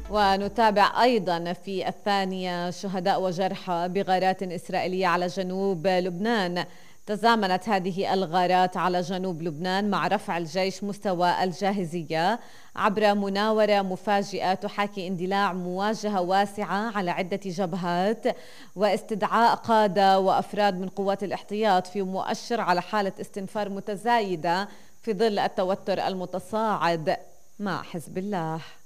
ونتابع أيضا في الثانية شهداء وجرحى بغارات إسرائيلية على جنوب لبنان. تزامنت هذه الغارات على جنوب لبنان مع رفع الجيش مستوى الجاهزية عبر مناورة مفاجئة تحاكي اندلاع مواجهة واسعة على عدة جبهات واستدعاء قادة وأفراد من قوات الاحتياط، في مؤشر على حالة استنفار متزايدة في ظل التوتر المتصاعد مع حزب الله.